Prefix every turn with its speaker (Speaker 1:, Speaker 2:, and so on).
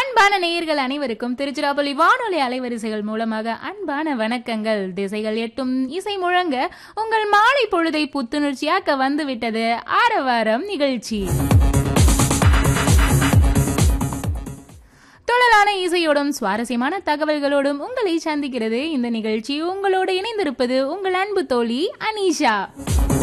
Speaker 1: அன்பான நேயர்கள் அனைவருக்கும் திருச்சிராப்பள்ளி வானொலி அலைவரிசைகள் மூலமாக அன்பான வணக்கங்கள். திசைகள் எட்டும் இசை முழங்க உங்கள் மாலை பொழுதை புத்துணர்ச்சியாக்க வந்துவிட்டது ஆரவாரம் நிகழ்ச்சி. துள்ளலான இசையோடும் சுவாரஸ்யமான தகவல்களோடும் உங்களை சந்திக்கிறது இந்த நிகழ்ச்சி. உங்களோடு இணைந்திருப்பது உங்கள் அன்பு தோழி அனீஷா.